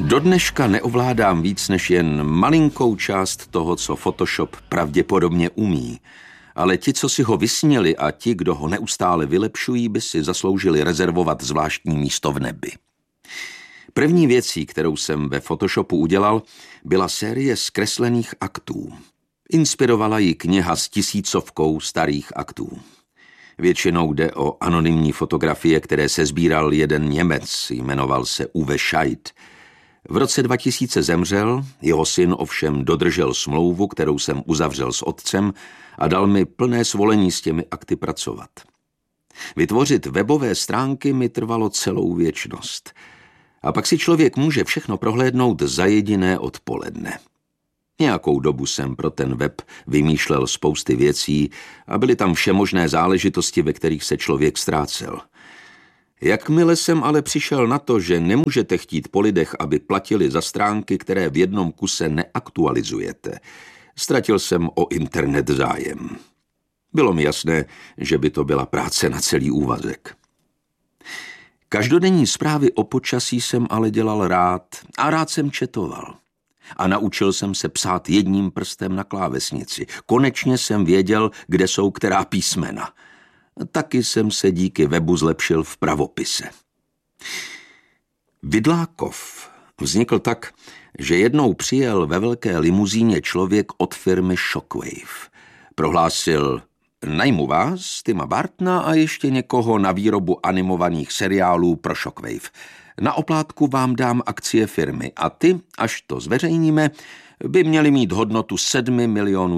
Do dneška neovládám víc než jen malinkou část toho, co Photoshop pravděpodobně umí. Ale ti, co si ho vysnili a ti, kdo ho neustále vylepšují, by si zasloužili rezervovat zvláštní místo v nebi. První věcí, kterou jsem ve Photoshopu udělal, byla série zkreslených aktů. Inspirovala ji kniha s 1000 starých aktů. Většinou jde o anonymní fotografie, které sesbíral jeden Němec, jmenoval se Uwe Scheidt. V roce 2000 zemřel, jeho syn ovšem dodržel smlouvu, kterou jsem uzavřel s otcem a dal mi plné svolení s těmi akty pracovat. Vytvořit webové stránky mi trvalo celou věčnost. A pak si člověk může všechno prohlédnout za jediné odpoledne. Nějakou dobu jsem pro ten web vymýšlel spousty věcí a byly tam všemožné záležitosti, ve kterých se člověk ztrácel. Jakmile jsem ale přišel na to, že nemůžete chtít po lidech, aby platili za stránky, které v jednom kuse neaktualizujete, ztratil jsem o internet zájem. Bylo mi jasné, že by to byla práce na celý úvazek. Každodenní zprávy o počasí jsem ale dělal rád a rád jsem četoval. A naučil jsem se psát jedním prstem na klávesnici. Konečně jsem věděl, kde jsou která písmena. Taky jsem se díky webu zlepšil v pravopise. Vidlákov vznikl tak, že jednou přijel ve velké limuzíně člověk od firmy Shockwave. Prohlásil: najmu vás, Tima Bartna a ještě někoho na výrobu animovaných seriálů pro Shockwave. Na oplátku vám dám akcie firmy a ty, až to zveřejníme, by měly mít hodnotu $7 milionů.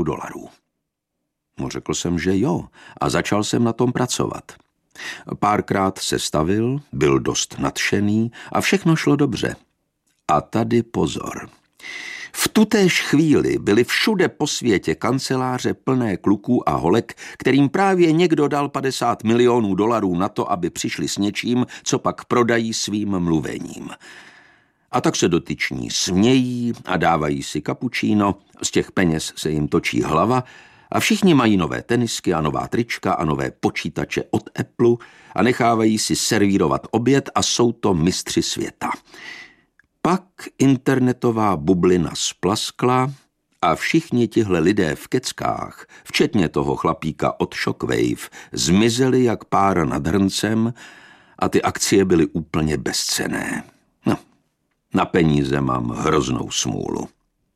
No, řekl jsem, že jo, a začal jsem na tom pracovat. Párkrát se stavil, byl dost nadšený a všechno šlo dobře. A tady pozor. V tutéž chvíli byly všude po světě kanceláře plné kluků a holek, kterým právě někdo dal $50 milionů na to, aby přišli s něčím, co pak prodají svým mluvením. A tak se dotyční smějí a dávají si kapučíno, z těch peněz se jim točí hlava a všichni mají nové tenisky a nová trička a nové počítače od Apple a nechávají si servírovat oběd a jsou to mistři světa. Pak internetová bublina splaskla a všichni tihle lidé v keckách, včetně toho chlapíka od Shockwave, zmizeli jak pára nad hrncem a ty akcie byly úplně bezcenné. No, na peníze mám hroznou smůlu.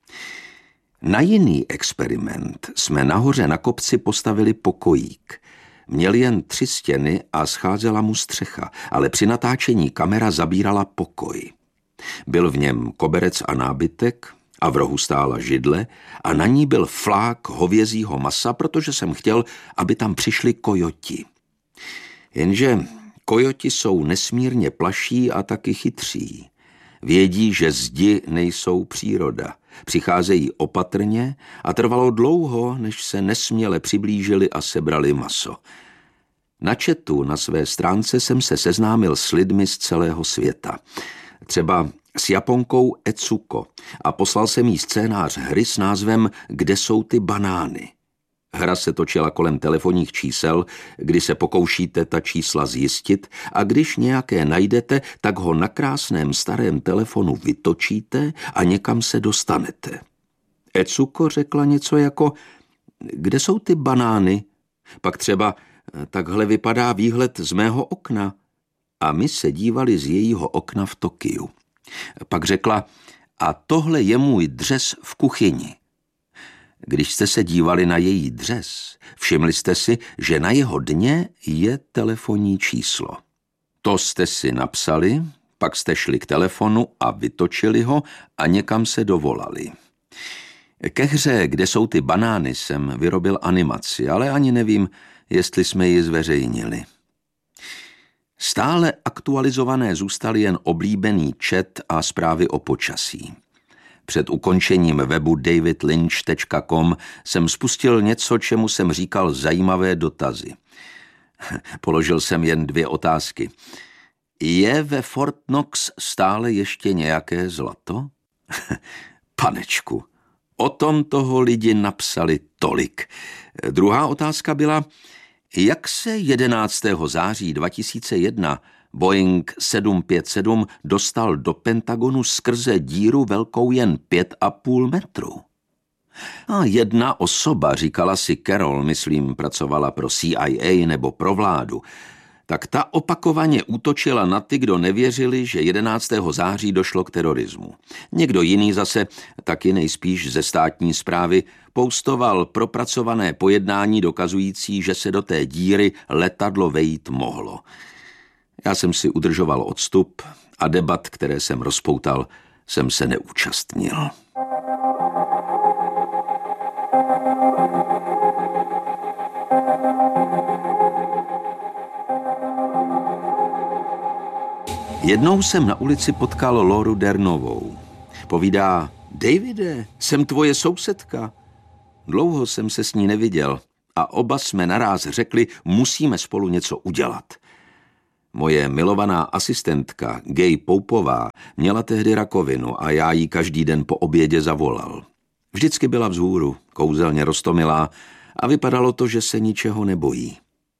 Na jiný experiment jsme nahoře na kopci postavili pokojík. Měl jen 3 stěny a scházela mu střecha, ale při natáčení kamera zabírala pokoj. Byl v něm koberec a nábytek a v rohu stála židle a na ní byl flák hovězího masa, protože jsem chtěl, aby tam přišli kojoti. Jenže kojoti jsou nesmírně plaší a taky chytří. Vědí, že zdi nejsou příroda. Přicházejí opatrně a trvalo dlouho, než se nesměle přiblížili a sebrali maso. Na chatu na své stránce jsem se seznámil s lidmi z celého světa. Třeba s Japonkou Etsuko a poslal jsem jí scénář hry s názvem Kde jsou ty banány. Hra se točila kolem telefonních čísel, kdy se pokoušíte ta čísla zjistit a když nějaké najdete, tak ho na krásném starém telefonu vytočíte a někam se dostanete. Etsuko řekla něco jako: kde jsou ty banány? Pak třeba: takhle vypadá výhled z mého okna. A my se dívali z jejího okna v Tokiu. Pak řekla: a tohle je můj dřez v kuchyni. Když jste se dívali na její dřez, všimli jste si, že na jeho dně je telefonní číslo. To jste si napsali, pak jste šli k telefonu a vytočili ho a někam se dovolali. Ke hře Kde jsou ty banány jsem vyrobil animaci, ale ani nevím, jestli jsme ji zveřejnili. Stále aktualizované zůstaly jen oblíbený chat a zprávy o počasí. Před ukončením webu davidlynch.com jsem spustil něco, čemu jsem říkal zajímavé dotazy. Položil jsem jen 2 otázky. Je ve Fort Knox stále ještě nějaké zlato? Panečku, o tom toho lidi napsali tolik. Druhá otázka byla: jak se 11. září 2001 Boeing 757 dostal do Pentagonu skrze díru velkou jen 5,5 metru. A jedna osoba, říkala si Carol, myslím, pracovala pro CIA nebo pro vládu, tak ta opakovaně útočila na ty, kdo nevěřili, že 11. září došlo k terorismu. Někdo jiný zase, taky nejspíš ze státní správy, postoval propracované pojednání dokazující, že se do té díry letadlo vejít mohlo. Já jsem si udržoval odstup a debat, které jsem rozpoutal, jsem se neúčastnil. Jednou jsem na ulici potkal Lauru Dernovou. Povídá: Davide, jsem tvoje sousedka. Dlouho jsem se s ní neviděl a oba jsme naráz řekli, musíme spolu něco udělat. Moje milovaná asistentka, Gay Poupová, měla tehdy rakovinu a já jí každý den po obědě zavolal. Vždycky byla vzhůru, kouzelně roztomilá a vypadalo to, že se ničeho nebojí.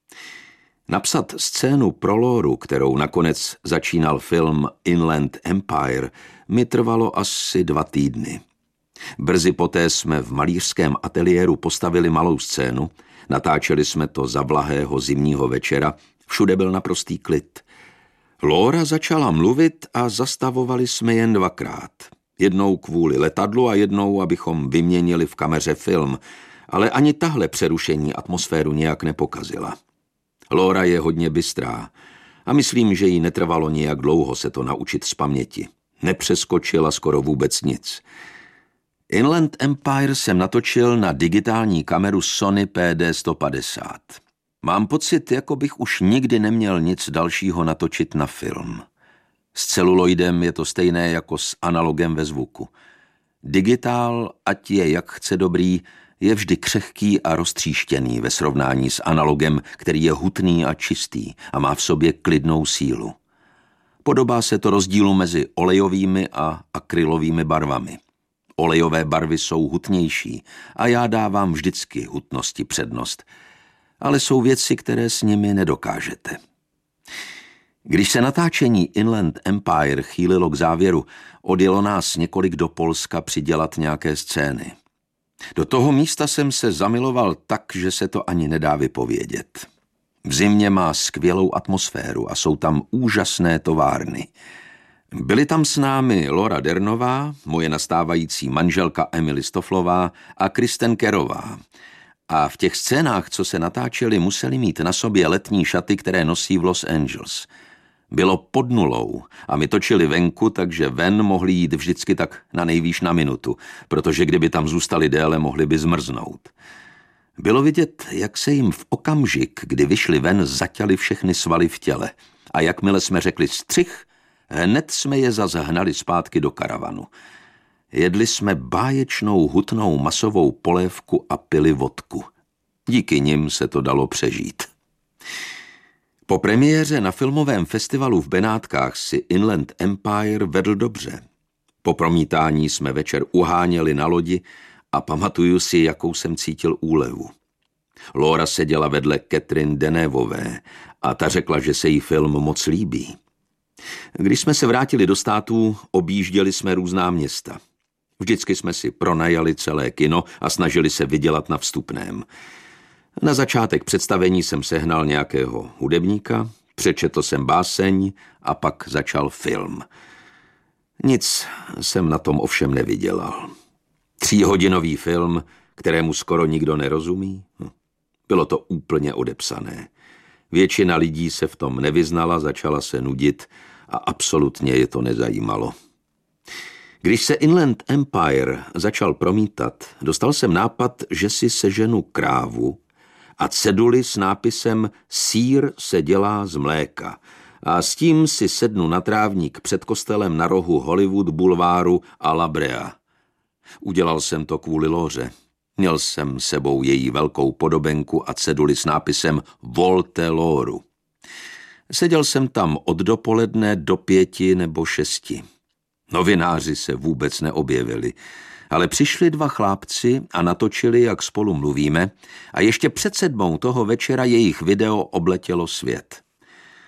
Napsat scénu pro Lauru, kterou nakonec začínal film Inland Empire, mi trvalo asi 2 týdny. Brzy poté jsme v malířském ateliéru postavili malou scénu, natáčeli jsme to za blahého zimního večera, všude byl naprostý klid. Laura začala mluvit a zastavovali jsme jen 2krát. Jednou kvůli letadlu a jednou, abychom vyměnili v kameře film, ale ani tahle přerušení atmosféru nějak nepokazila. Laura je hodně bystrá a myslím, že jí netrvalo nijak dlouho se to naučit z paměti. Nepřeskočila skoro vůbec nic. Inland Empire jsem natočil na digitální kameru Sony PD-150. Mám pocit, jako bych už nikdy neměl nic dalšího natočit na film. S celuloidem je to stejné jako s analogem ve zvuku. Digitál, ať je jak chce dobrý, je vždy křehký a roztříštěný ve srovnání s analogem, který je hutný a čistý a má v sobě klidnou sílu. Podobá se to rozdílu mezi olejovými a akrylovými barvami. Olejové barvy jsou hutnější a já dávám vždycky hutnosti přednost, ale jsou věci, které s nimi nedokážete. Když se natáčení Inland Empire chýlilo k závěru, odjelo nás několik do Polska přidělat nějaké scény. Do toho místa jsem se zamiloval tak, že se to ani nedá vypovědět. V zimě má skvělou atmosféru a jsou tam úžasné továrny. Byly tam s námi Laura Dernová, moje nastávající manželka Emily Stoflová a Kristen Kerová. A v těch scénách, co se natáčely, museli mít na sobě letní šaty, které nosí v Los Angeles. Bylo pod 0 a my točili venku, takže ven mohli jít vždycky tak na nejvýš na minutu, protože kdyby tam zůstali déle, mohli by zmrznout. Bylo vidět, jak se jim v okamžik, kdy vyšli ven, zaťaly všechny svaly v těle. A jakmile jsme řekli střih, hned jsme je zase hnali zpátky do karavanu. Jedli jsme báječnou hutnou masovou polévku a pili vodku. Díky nim se to dalo přežít. Po premiéře na filmovém festivalu v Benátkách si Inland Empire vedl dobře. Po promítání jsme večer uháněli na lodi a pamatuju si, jakou jsem cítil úlevu. Laura seděla vedle Catherine Denevové a ta řekla, že se jí film moc líbí. Když jsme se vrátili do států, objížděli jsme různá města. Vždycky jsme si pronajali celé kino a snažili se vydělat na vstupném. Na začátek představení jsem sehnal nějakého hudebníka, přečetl jsem báseň a pak začal film. Nic jsem na tom ovšem nevydělal. 3hodinový film, kterému skoro nikdo nerozumí? Bylo to úplně odepsané. Většina lidí se v tom nevyznala, začala se nudit a absolutně je to nezajímalo. Když se Inland Empire začal promítat, dostal jsem nápad, že si seženu krávu a ceduli s nápisem Sýr se dělá z mléka a s tím si sednu na trávník před kostelem na rohu Hollywood bulváru a La Brea. Udělal jsem to kvůli Lauře. Měl jsem sebou její velkou podobenku a ceduli s nápisem Volte Lauru. Seděl jsem tam od dopoledne do 5 nebo 6. Novináři se vůbec neobjevili, ale přišli 2 chlápci a natočili, jak spolu mluvíme, a ještě před 7 toho večera jejich video obletělo svět.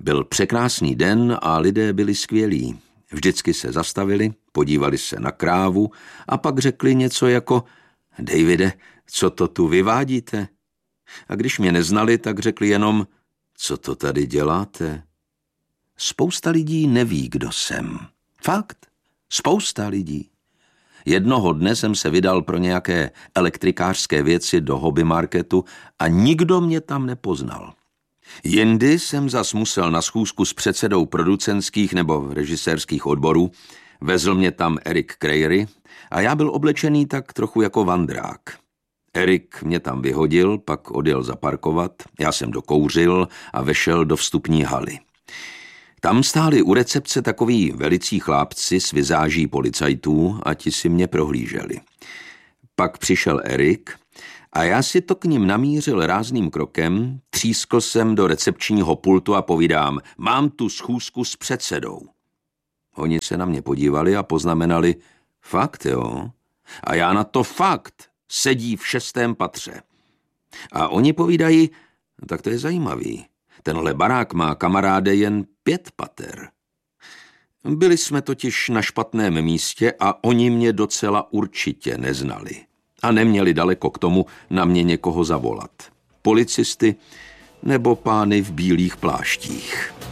Byl překrásný den a lidé byli skvělí. Vždycky se zastavili, podívali se na krávu a pak řekli něco jako: Davide, co to tu vyvádíte? A když mě neznali, tak řekli jenom: Co to tady děláte? Spousta lidí neví, kdo jsem. Fakt, spousta lidí. Jednoho dne jsem se vydal pro nějaké elektrikářské věci do hobby marketu a nikdo mě tam nepoznal. Jindy jsem zas musel na schůzku s předsedou producentských nebo režisérských odborů, vezl mě tam Eric Crary a já byl oblečený tak trochu jako vandrák. Eric mě tam vyhodil, pak odjel zaparkovat, já jsem dokouřil a vešel do vstupní haly. Tam stáli u recepce takoví velicí chlápci s vizáží policajtů a ti si mě prohlíželi. Pak přišel Eric a já si to k nim namířil rázným krokem, třískl jsem do recepčního pultu a povídám: Mám tu schůzku s předsedou. Oni se na mě podívali a poznamenali: Fakt, jo? A já na to: Fakt, sedí v 6. patře. A oni povídají: Tak to je zajímavý. Tenhle barák má, kamaráde, jen 5 pater. Byli jsme totiž na špatném místě a oni mě docela určitě neznali. A neměli daleko k tomu na mě někoho zavolat. Policisty nebo pány v bílých pláštích.